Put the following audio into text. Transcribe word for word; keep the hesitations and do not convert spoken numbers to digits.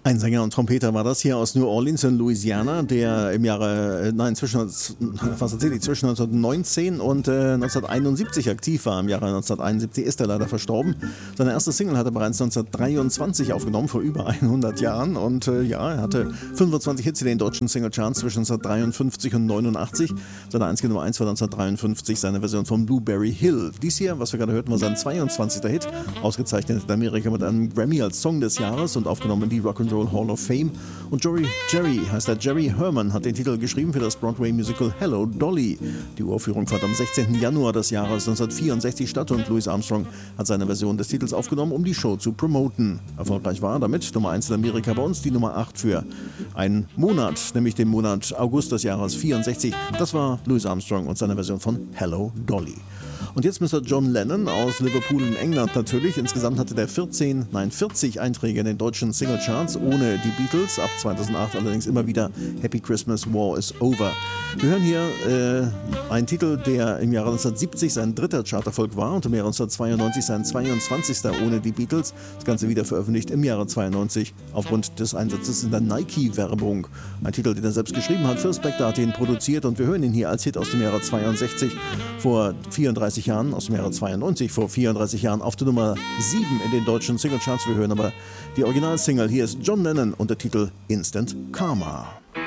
Ein Sänger und Trompeter war das hier aus New Orleans in Louisiana, der im Jahre, nein, zwischen, was erzähl ich, zwischen neunzehnhundertneunzehn und äh, neunzehnhunderteinundsiebzig aktiv war. Im Jahre neunzehnhunderteinundsiebzig ist er leider verstorben. Seine erste Single hat er bereits neunzehnhundertdreiundzwanzig aufgenommen, vor über hundert Jahren. Und äh, ja, er hatte fünfundzwanzig Hits in den deutschen Singlecharts zwischen neunzehnhundertdreiundfünfzig und neunundachtzig. Seine einzige Nummer eins war neunzehnhundertdreiundfünfzig, seine Version von Blueberry Hill. Dies hier, was wir gerade hörten, war sein zweiundzwanzigster Hit, ausgezeichnet in Amerika mit einem Grammy als Song des Jahres und aufgenommen in die Rock'n'Roll Hall of Fame. Und Jerry, Jerry heißt er, Jerry Herman hat den Titel geschrieben für das Broadway-Musical Hello Dolly. Die Uraufführung fand am sechzehnten Januar des Jahres neunzehnhundertvierundsechzig statt und Louis Armstrong hat seine Version des Titels aufgenommen, um die Show zu promoten. Erfolgreich war damit Nummer eins in Amerika, bei uns die Nummer acht für einen Monat, nämlich den Monat August des Jahres vierundsechzig. Das war Louis Armstrong und seine Version von Hello Dolly. Und jetzt Mister John Lennon aus Liverpool in England natürlich. Insgesamt hatte der vierzehn, nein vierzig Einträge in den deutschen Singlecharts ohne die Beatles. Ab zweitausendacht allerdings immer wieder Happy Christmas, War is Over. Wir hören hier äh, einen Titel, der im Jahre neunzehnhundertsiebzig sein dritter Charterfolg war und im Jahre neunzehnhundertzweiundneunzig sein zweiundzwanzigster ohne die Beatles. Das Ganze wieder veröffentlicht im Jahre zweiundneunzig aufgrund des Einsatzes in der Nike-Werbung. Ein Titel, den er selbst geschrieben hat. Phil Spector hat ihn produziert und wir hören ihn hier als Hit aus dem Jahre zweiundsechzig vor vierunddreißig Jahren, aus dem Jahre zweiundneunzig, vor vierunddreißig Jahren auf der Nummer sieben in den deutschen Singlecharts. Wir hören aber die Originalsingle. Hier ist John Lennon und der Titel Instant Karma.